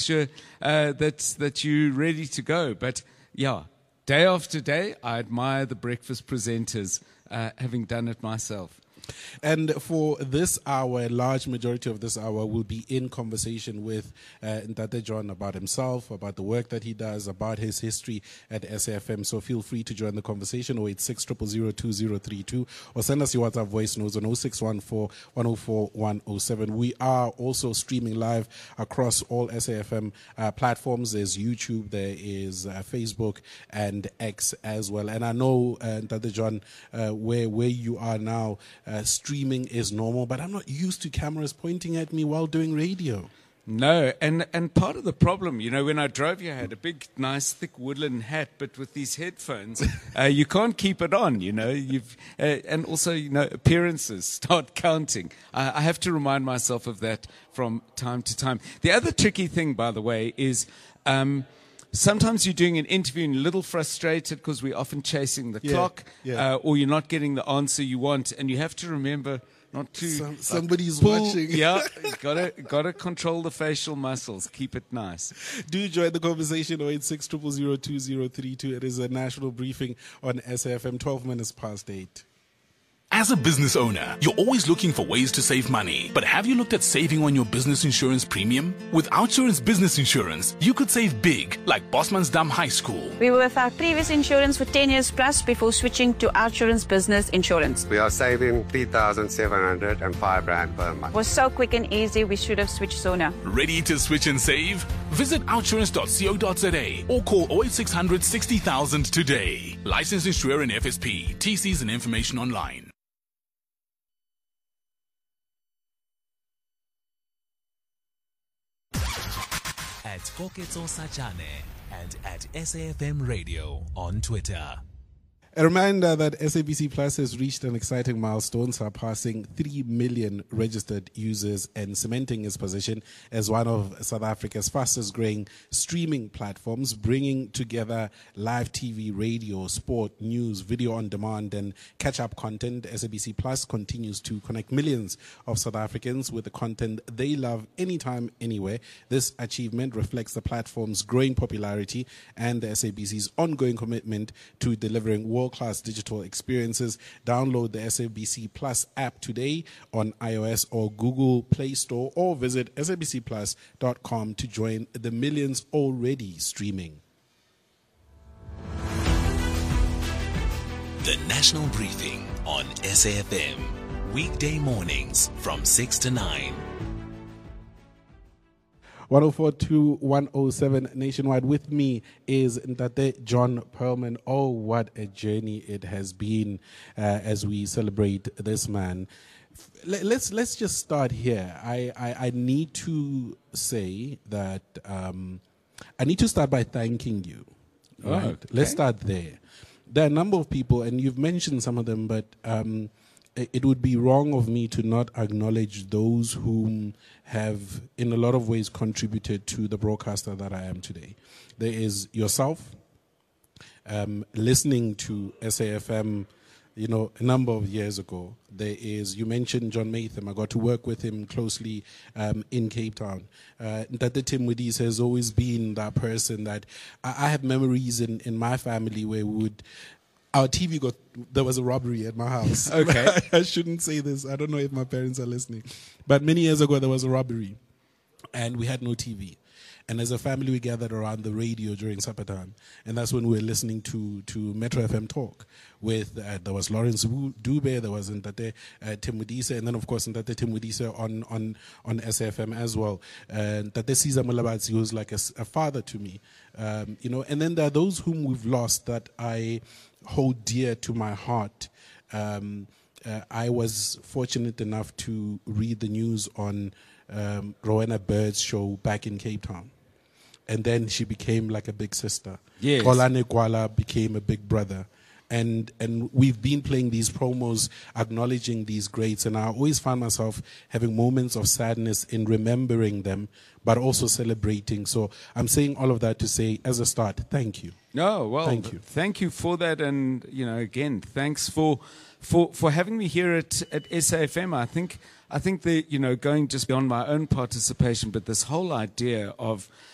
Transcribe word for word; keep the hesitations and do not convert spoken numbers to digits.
sure uh, that, that you're ready to go. But, yeah, day after day, I admire the breakfast presenters, uh, having done it myself. And for this hour, a large majority of this hour will be in conversation with uh, Ntate John about himself, about the work that he does, about his history at S A F M. So feel free to join the conversation, oh eight six, zero zero zero, two zero three two, or send us your WhatsApp voice notes on oh six one four, one oh four, one oh seven. We are also streaming live across all S A F M uh, platforms. There's YouTube, there is uh, Facebook, and X as well. And I know, uh, Ntate John, uh, where, where you are now, uh, streaming is normal, but I'm not used to cameras pointing at me while doing radio. No, and, and part of the problem, you know, when I drove here, I had a big, nice, thick woodland hat, but with these headphones, uh, you can't keep it on, you know. You've uh, and also, you know, appearances start counting. I, I have to remind myself of that from time to time. The other tricky thing, by the way, is Um, sometimes you're doing an interview and you're a little frustrated because we're often chasing the yeah, clock, yeah. Uh, or you're not getting the answer you want, and you have to remember not to. Some, like, somebody's pull, watching. Yeah, gotta gotta control the facial muscles. Keep it nice. Do join the conversation. oh eight six, zero zero zero, two zero three two. It is a national briefing on S A F M. Twelve minutes past eight. As a business owner, you're always looking for ways to save money. But have you looked at saving on your business insurance premium? With OUTsurance Business Insurance, you could save big, like Bosmansdam High School. We were with our previous insurance for ten years plus before switching to OUTsurance Business Insurance. We are saving three thousand seven hundred five rand per month. It was so quick and easy, we should have switched sooner. Ready to switch and save? Visit outsurance dot co dot za or call oh eight six hundred, sixty thousand today. Licensed insurer in F S P. T Cs and information online. At Koketso Sachane and at S A F M Radio on Twitter. A reminder that S A B C Plus has reached an exciting milestone, surpassing three million registered users and cementing its position as one of South Africa's fastest growing streaming platforms, bringing together live T V, radio, sport, news, video on demand, and catch-up content. S A B C Plus continues to connect millions of South Africans with the content they love anytime, anywhere. This achievement reflects the platform's growing popularity and the S A B C's ongoing commitment to delivering world world-class digital experiences. Download the S A B C Plus app today on iOS or Google Play Store, or visit S A B C plus dot com to join the millions already streaming. The National Briefing on S A F M. Weekday mornings from six to nine. one oh four to one oh seven nationwide. With me is Ntate John Pearlman. Oh, what a journey it has been uh, as we celebrate this man. Let's let's just start here. I, I, I need to say that um, I need to start by thanking you. Oh, right? okay. Let's start there. There are a number of people, and you've mentioned some of them, but um, it would be wrong of me to not acknowledge those whom have, in a lot of ways, contributed to the broadcaster that I am today. There is yourself, um, listening to S A F M, you know, a number of years ago. There is, you mentioned John Matham. I got to work with him closely um, in Cape Town. Uh, Ntate Tim Modise has always been that person that I, I have memories in, in my family where we would, our T V got, there was a robbery at my house. Okay. I shouldn't say this. I don't know if my parents are listening. But many years ago, there was a robbery and we had no T V. And as a family, we gathered around the radio during supper time. And that's when we were listening to, to Metro F M Talk. With uh, there was Lawrence Dube, there was Ntate uh, Tim Modise, and then, of course, Ntate Tim Modise on, on, on S A F M as well. Uh, Ntate Caesar Mulabatsi, who's like a, a father to me. Um, you know, and then there are those whom we've lost that I hold dear to my heart. Um, uh, I was fortunate enough to read the news on um, Rowena Bird's show back in Cape Town. And then she became like a big sister. Yes. Kolane Kwala became a big brother. And and we've been playing these promos, acknowledging these greats. And I always find myself having moments of sadness in remembering them, but also celebrating. So I'm saying all of that to say, as a start, thank you. No, well, Thank you. Thank you for that. And, you know, again, thanks for for, for having me here at, at S A F M. I think, I think that, you know, going just beyond my own participation, but this whole idea of